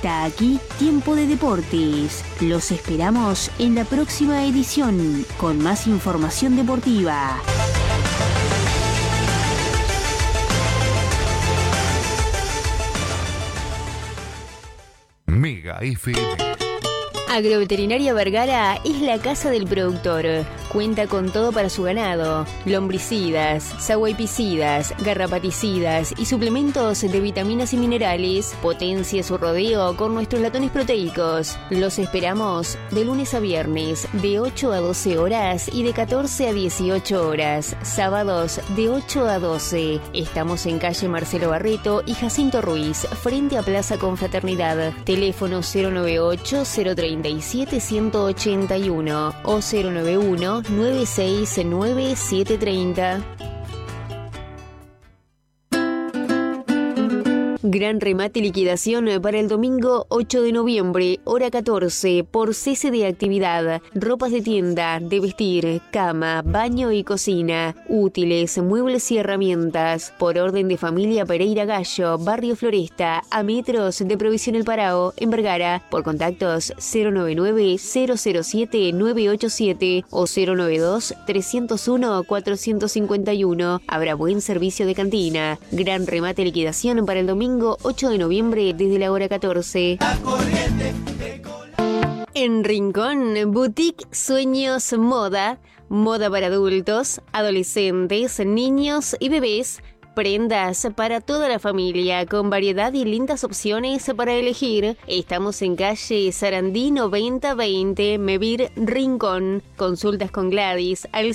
Está aquí Tiempo de Deportes. Los esperamos en la próxima edición con más información deportiva. Mega FM. Agroveterinaria Vergara es la casa del productor. Cuenta con todo para su ganado: lombricidas, sahuaipicidas, garrapaticidas y suplementos de vitaminas y minerales. Potencia su rodeo con nuestros latones proteicos. Los esperamos de lunes a viernes de 8 a 12 horas y de 14 a 18 horas. Sábados de 8 a 12. Estamos en calle Marcelo Barreto y Jacinto Ruiz, frente a Plaza Confraternidad. Teléfono 098-037-181 o 091-969-730. Gran remate y liquidación para el domingo 8 de noviembre, hora 14, por cese de actividad. Ropas de tienda, de vestir, cama, baño y cocina, útiles, muebles y herramientas. Por orden de familia Pereira Gallo, Barrio Floresta, a metros de Provisión El Parao, en Vergara. Por contactos 099-007-987 o 092-301-451. Habrá buen servicio de cantina. Gran remate y liquidación para el domingo 8 de noviembre desde la hora 14. En Rincón, Boutique Sueños Moda. Moda para adultos, adolescentes, niños y bebés. Prendas para toda la familia, con variedad y lindas opciones para elegir. Estamos en calle Sarandí 9020, Mevir, Rincón. Consultas con Gladys al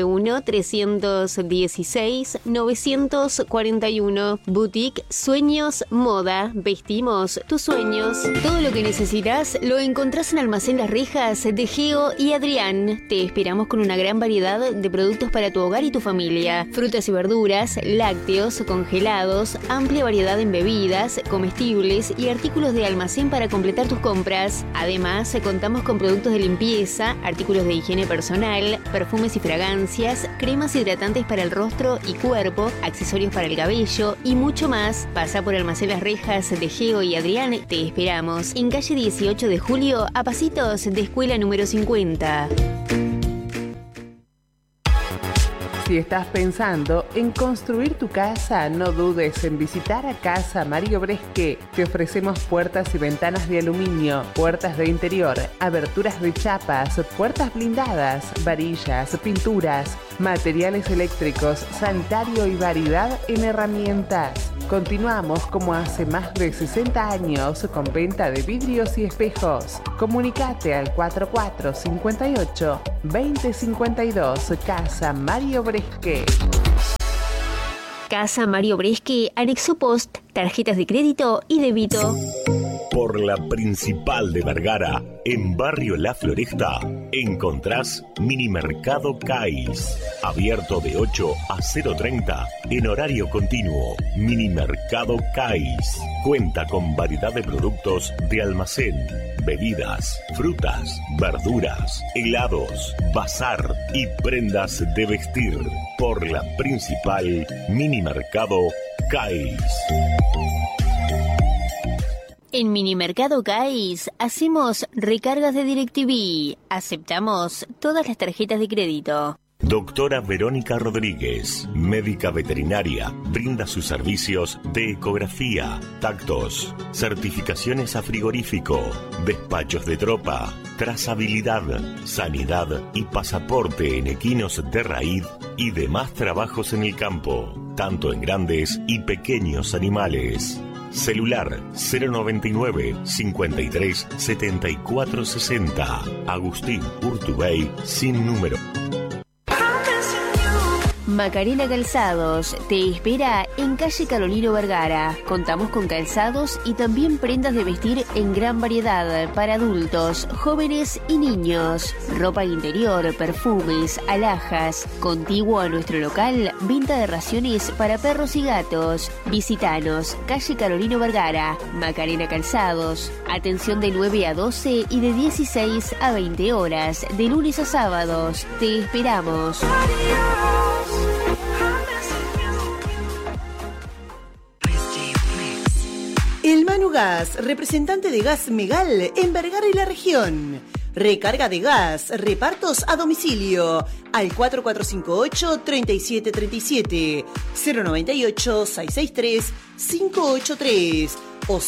091-316-941. Boutique Sueños Moda. Vestimos tus sueños. Todo lo que necesitas lo encontrás en Almacén Las Rejas de Geo y Adrián. Te esperamos con una gran variedad de productos para tu hogar y tu familia. Frutas y verduras, lácteos, congelados, amplia variedad en bebidas, comestibles y artículos de almacén para completar tus compras. Además, contamos con productos de limpieza, artículos de higiene personal, perfumes y fragancias, cremas hidratantes para el rostro y cuerpo, accesorios para el cabello y mucho más. Pasa por Almacén Las Rejas de Geo y Adrián. Te esperamos en calle 18 de Julio, a pasitos de escuela número 50. Si estás pensando en construir tu casa, no dudes en visitar a Casa Mario Bresque. Te ofrecemos puertas y ventanas de aluminio, puertas de interior, aberturas de chapas, puertas blindadas, varillas, pinturas, materiales eléctricos, sanitario y variedad en herramientas. Continuamos como hace más de 60 años con venta de vidrios y espejos. Comunicate al 4458 2052. Casa Mario Bresque. Casa Mario Bresque, anexo post, tarjetas de crédito y débito. Por la principal de Vergara, en Barrio La Floresta, encontrás Minimercado Cais, abierto de 8 a 0:30 en horario continuo. Minimercado Cais cuenta con variedad de productos de almacén, bebidas, frutas, verduras, helados, bazar y prendas de vestir. Por la principal, Minimercado Cais. En Minimercado Cais hacemos recargas de DirecTV. Aceptamos todas las tarjetas de crédito. Doctora Verónica Rodríguez, médica veterinaria, brinda sus servicios de ecografía, tactos, certificaciones a frigorífico, despachos de tropa, trazabilidad, sanidad y pasaporte en equinos de raíz y demás trabajos en el campo, tanto en grandes y pequeños animales. Celular 099 53 74 60. Agustín Urtubey, sin número. Macarena Calzados te espera en calle Carolino Vergara. Contamos con calzados y también prendas de vestir en gran variedad para adultos, jóvenes y niños. Ropa interior, perfumes, alhajas. Contiguo a nuestro local, venta de raciones para perros y gatos. Visítanos, calle Carolino Vergara. Macarena Calzados. Atención de 9 a 12 y de 16 a 20 horas, de lunes a sábados. Te esperamos. El Manu Aerogas, representante de Gas Megal en Vergara y la región. Recarga de gas, repartos a domicilio al 4458-3737, 098-663-583 o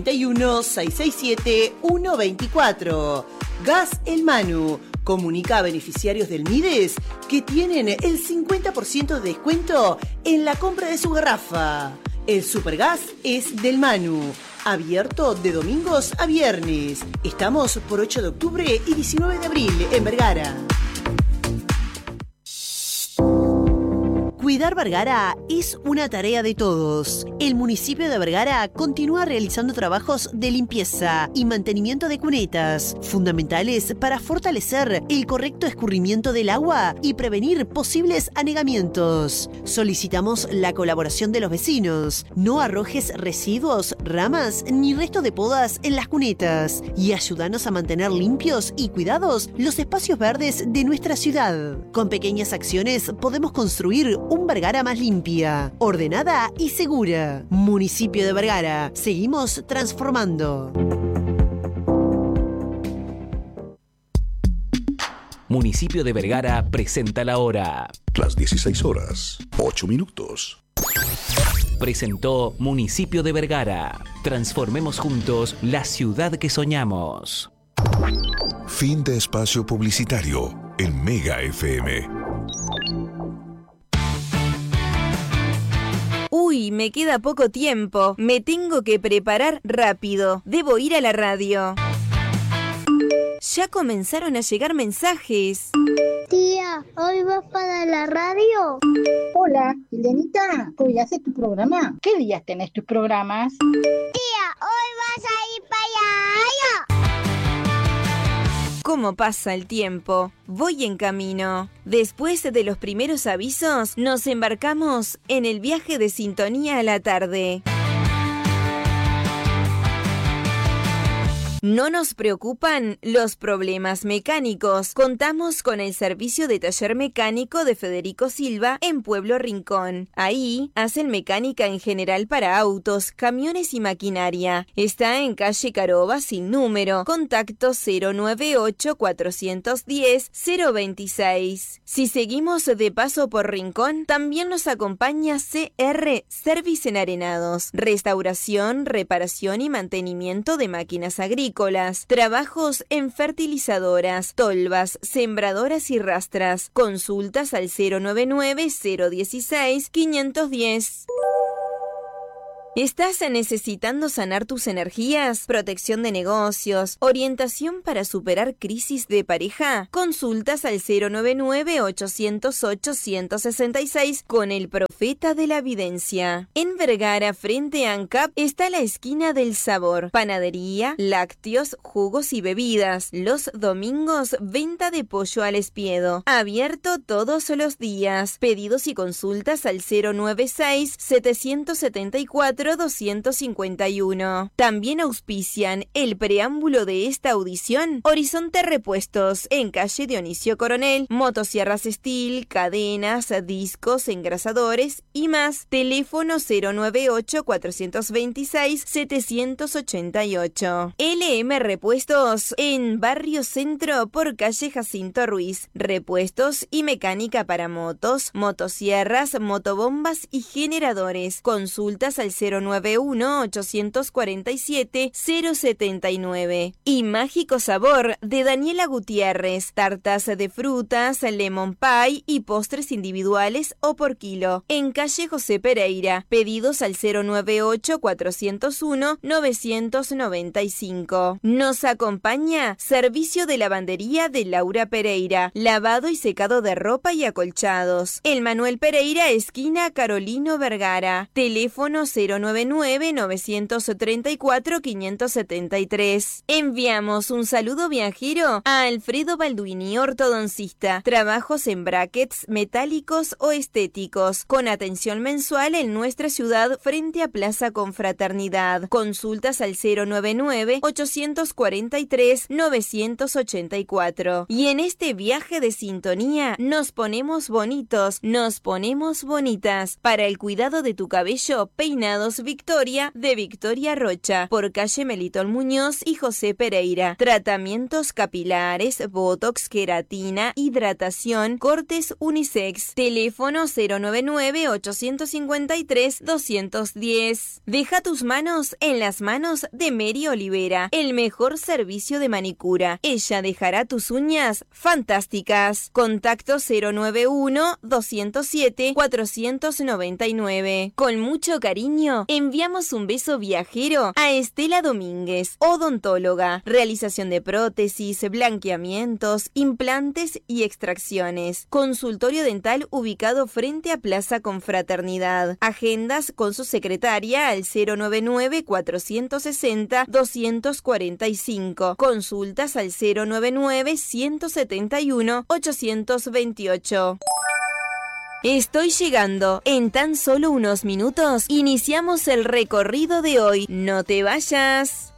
091-667-124. Gas El Manu. Comunica a beneficiarios del MIDES que tienen el 50% de descuento en la compra de su garrafa. El Supergas es del Manu. Abierto de domingos a viernes. Estamos por 8 de octubre y 19 de abril en Vergara. Cuidar Vergara es una tarea de todos. El municipio de Vergara continúa realizando trabajos de limpieza y mantenimiento de cunetas, fundamentales para fortalecer el correcto escurrimiento del agua y prevenir posibles anegamientos. Solicitamos la colaboración de los vecinos. No arrojes residuos, ramas ni restos de podas en las cunetas y ayúdanos a mantener limpios y cuidados los espacios verdes de nuestra ciudad. Con pequeñas acciones podemos construir un Vergara más limpia, ordenada y segura. Municipio de Vergara. Seguimos transformando. Municipio de Vergara presenta la hora. Las 16 horas, 8 minutos. Presentó Municipio de Vergara. Transformemos juntos la ciudad que soñamos. Fin de espacio publicitario en Mega FM. Uy, me queda poco tiempo. Me tengo que preparar rápido. Debo ir a la radio. Ya comenzaron a llegar mensajes. Tía, ¿hoy vas para la radio? Hola, Elenita, ¿hoy haces tu programa? ¿Qué días tenés tus programas? Tía, ¿hoy vas a ir para allá? ¿Cómo pasa el tiempo? Voy en camino. Después de los primeros avisos, nos embarcamos en el viaje de sintonía a la tarde. No nos preocupan los problemas mecánicos. Contamos con el servicio de taller mecánico de Federico Silva en Pueblo Rincón. Ahí hacen mecánica en general para autos, camiones y maquinaria. Está en calle Caroba sin número. Contacto 098-410-026. Si seguimos de paso por Rincón, también nos acompaña CR Service en Arenados. Restauración, reparación y mantenimiento de máquinas agrícolas. Trabajos en fertilizadoras, tolvas, sembradoras y rastras. Consultas al 099-016-510. ¿Estás necesitando sanar tus energías? ¿Protección de negocios? ¿Orientación para superar crisis de pareja? Consultas al 099-808-166 con el profeta de la videncia. En Vergara, frente a ANCAP, está la esquina del sabor. Panadería, lácteos, jugos y bebidas. Los domingos, venta de pollo al espiedo. Abierto todos los días. Pedidos y consultas al 096-774-251. También auspician el preámbulo de esta audición Horizonte Repuestos en calle Dionisio Coronel, motosierras Steel, cadenas, discos, engrasadores y más. Teléfono 098-426-788. LM Repuestos en Barrio Centro por calle Jacinto Ruiz. Repuestos y mecánica para motos, motosierras, motobombas y generadores. Consultas al 091-847-079. Y Mágico Sabor de Daniela Gutiérrez. Tartas de frutas, lemon pie y postres individuales o por kilo. En calle José Pereira. Pedidos al 098-401-995. Nos acompaña Servicio de Lavandería de Laura Pereira. Lavado y secado de ropa y acolchados. El Manuel Pereira, esquina Carolino Vergara. Teléfono 099-934-573. Enviamos un saludo viajero a Alfredo Balduini, ortodoncista. Trabajos en brackets metálicos o estéticos, con atención mensual en nuestra ciudad frente a Plaza Confraternidad. Consultas al 099-843-984. Y en este viaje de sintonía nos ponemos bonitos, nos ponemos bonitas. Para el cuidado de tu cabello, peinados Implantados Victoria de Victoria Rocha, por calle Melitón Muñoz y José Pereira. Tratamientos capilares, botox, queratina, hidratación, cortes unisex. Teléfono 099-853-210. Deja tus manos en las manos de Mary Olivera, el mejor servicio de manicura. Ella dejará tus uñas fantásticas. Contacto 091-207-499. Con mucho cariño, enviamos un beso viajero a Estela Domínguez, odontóloga. Realización de prótesis, blanqueamientos, implantes y extracciones. Consultorio dental ubicado frente a Plaza Confraternidad. Agendas con su secretaria al 099-460-245. Consultas al 099-171-828. Estoy llegando. En tan solo unos minutos iniciamos el recorrido de hoy. No te vayas.